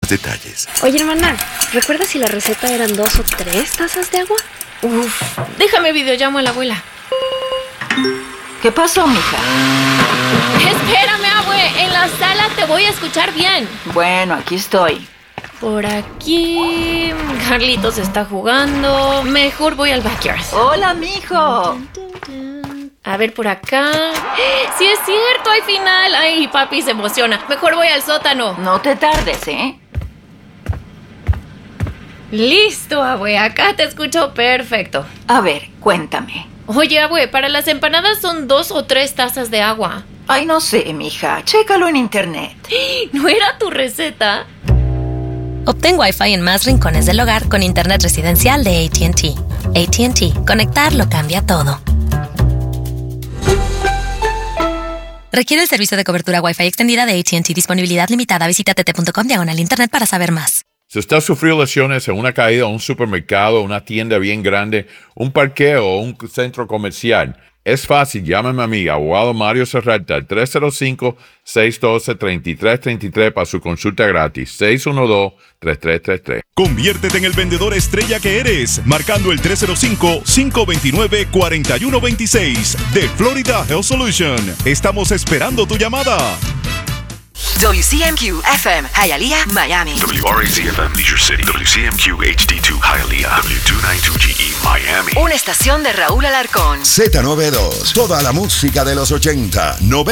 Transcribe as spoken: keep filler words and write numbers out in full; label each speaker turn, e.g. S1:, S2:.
S1: Detalles.
S2: Oye, hermana, ¿recuerdas si la receta eran dos o tres tazas de agua?
S3: Uf, déjame videollamo a la abuela.
S4: ¿Qué pasó, mija?
S3: Espérame, abue, en la sala te voy a escuchar bien.
S4: Bueno, aquí estoy.
S3: Por aquí... Carlitos está jugando. Mejor voy al backyard.
S4: Hola, mijo.
S3: A ver, por acá... ¡Sí es cierto! ¡Hay final! ¡Ay, papi se emociona! Mejor voy al sótano.
S4: No te tardes, ¿eh?
S3: Listo, abue. Acá te escucho perfecto.
S4: A ver, cuéntame.
S3: Oye, abue, para las empanadas son dos o tres tazas de agua.
S4: Ay, no sé, mija. Chécalo en internet.
S3: ¿No era tu receta?
S5: Obtén Wi-Fi en más rincones del hogar con internet residencial de A T and T. A T and T. Conectar lo cambia todo. Requiere el servicio de cobertura Wi-Fi extendida de A T and T. Disponibilidad limitada. Visita t t punto com diagonal internet para saber más.
S6: Si usted sufrió lesiones en una caída en un supermercado, una tienda bien grande, un parqueo o un centro comercial, es fácil. Llámame a mí, abogado Mario Serrata, al tres cero cinco, seis uno dos, tres tres tres tres para su consulta gratis. seis uno dos, tres tres tres tres.
S7: Conviértete en el vendedor estrella que eres, marcando el tres cero cinco, cinco dos nueve, cuatro uno dos seis de Florida Health Solution. Estamos esperando tu llamada.
S8: W C M Q F M, Hialeah, Miami.
S1: W R A C F M, Leisure City. W C M Q H D dos, Hialeah. W doscientos noventa y dos G E, Miami.
S8: Una estación de Raúl Alarcón.
S9: Z noventa y dos. Toda la música de los ochenta, noventa.